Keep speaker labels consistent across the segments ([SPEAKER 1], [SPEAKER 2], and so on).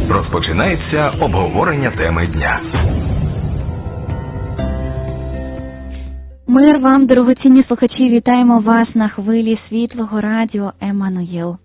[SPEAKER 1] Розпочинається обговорення теми дня.
[SPEAKER 2] Мир вам, дорогоцінні слухачі, вітаємо вас на хвилі світлого радіо Еммануїл.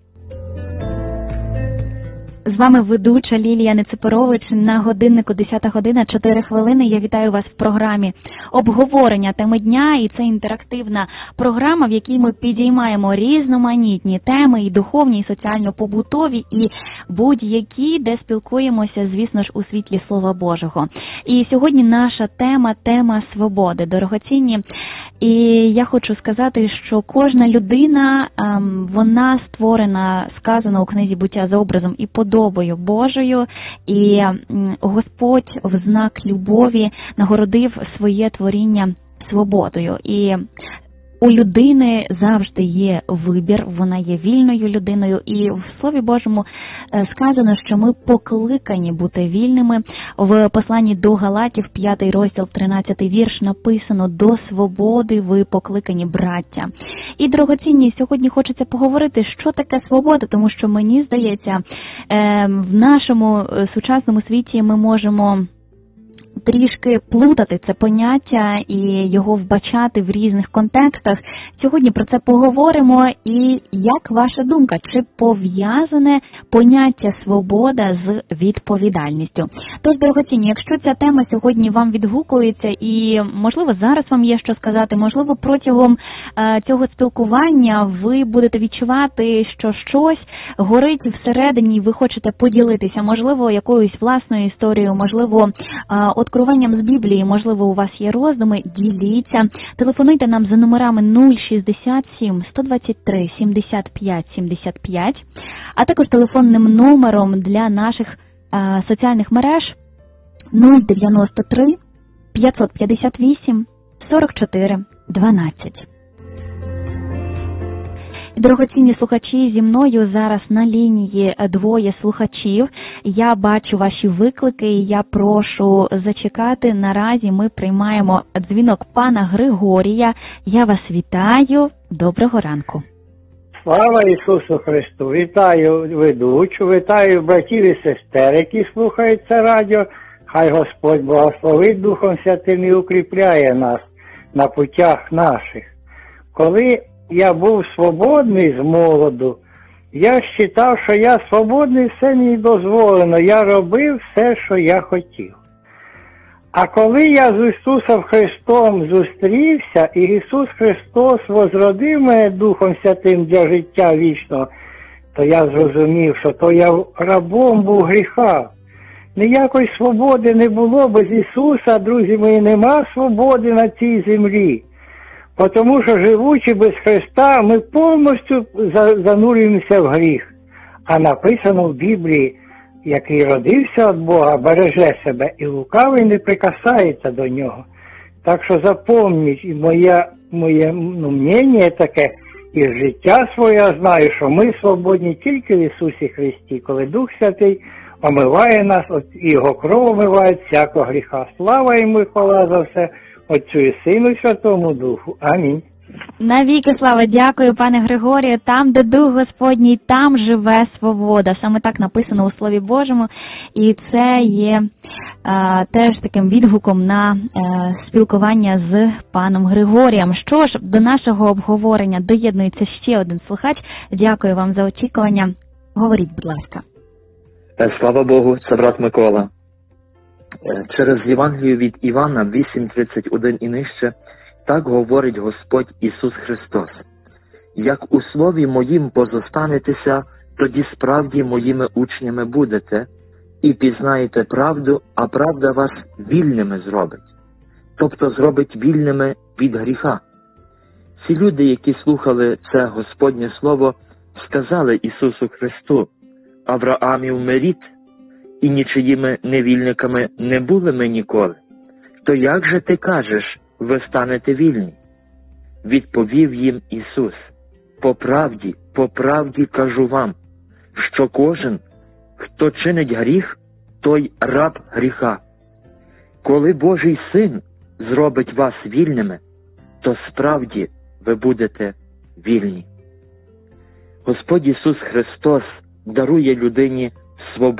[SPEAKER 2] З вами ведуча Лілія Неципорович. На годиннику 10 година 4 хвилини. Я вітаю вас в програмі обговорення теми дня. І це інтерактивна програма, в якій ми підіймаємо різноманітні теми, і духовні, і соціально-побутові, і будь-які, де спілкуємося, звісно ж, у світлі Слова Божого. І сьогодні наша тема свободи. Дорогоцінні, і я хочу сказати, що кожна людина, вона створена, сказано у книзі «Буття» за образом і подобою Божою, і Господь в знак любові нагородив своє творіння свободою. І у людини завжди є вибір, вона є вільною людиною, і в Слові Божому сказано, що ми покликані бути вільними. В посланні до Галатів, 5 розділ, 13 вірш, написано: «До свободи ви покликані, браття». І, дорогоцінні, сьогодні хочеться поговорити, що таке свобода, тому що, мені здається, в нашому сучасному світі ми можемо трішки плутати це поняття і його вбачати в різних контекстах. Сьогодні про це поговоримо. І як ваша думка, чи пов'язане поняття свобода з відповідальністю? Тож, дорогоцінні, якщо ця тема сьогодні вам відгукується і, можливо, зараз вам є що сказати, можливо, протягом цього спілкування ви будете відчувати, що щось горить всередині і ви хочете поділитися, можливо, якоюсь власною історією, можливо, откровенням з Біблії, можливо, у вас є роздуми, діліться. Телефонуйте нам за номерами 067 123 75 75, а також телефонним номером для наших соціальних мереж 093 558 44 12. Дорогоцінні слухачі, зі мною зараз на лінії двоє слухачів. Я бачу ваші виклики і я прошу зачекати. Наразі ми приймаємо дзвінок пана Григорія. Я вас вітаю. Доброго ранку.
[SPEAKER 3] Слава Ісусу Христу! Вітаю ведучу, вітаю братів і сестер, які слухають це радіо. Хай Господь благословить Духом Святим і укріпляє нас на путях наших. Коли я був свободний з молоду, я вважав, що я свободний, все мені дозволено, я робив все, що я хотів. А коли я з Ісусом Христом зустрівся, і Ісус Христос возродив мене Духом Святим для життя вічного, то я зрозумів, що то я рабом був гріха. Ніякої свободи не було без Ісуса, друзі мої, нема свободи на цій землі. Тому що, живучи без Христа, ми повністю занурюємося в гріх. А написано в Біблії: який родився від Бога, береже себе, і лукавий не прикасається до нього. Так що запомніть, і моє мнення таке, і життя своє знаю, що ми свободні тільки в Ісусі Христі, коли Дух Святий омиває нас, і Його кров омиває всякого гріха. Слава Йому і хвала за все, Отцю і Сину і Святому Духу. Амінь.
[SPEAKER 2] Навіки слава. Дякую, пане Григорію. Там, де Дух Господній, там живе свобода. Саме так написано у Слові Божому. І це є теж таким відгуком на спілкування з паном Григорієм. Що ж, до нашого обговорення доєднується ще один слухач. Дякую вам за очікування. Говоріть, будь ласка.
[SPEAKER 4] Слава Богу, це брат Микола. Через Євангелію від Івана 8:31 і нижче так говорить Господь Ісус Христос: «Як у слові моїм позостанетеся, тоді справді моїми учнями будете, і пізнаєте правду, а правда вас вільними зробить». Тобто зробить вільними від гріха. Ці люди, які слухали це Господнє Слово, сказали Ісусу Христу: «Авраамів ми рід, і нічиїми невільниками не були ми ніколи. То як же ти кажеш, ви станете вільні?» Відповів їм Ісус: по правді кажу вам, що кожен, хто чинить гріх, той раб гріха. Коли Божий Син зробить вас вільними, то справді ви будете вільні. Господь Ісус Христос дарує людині свободу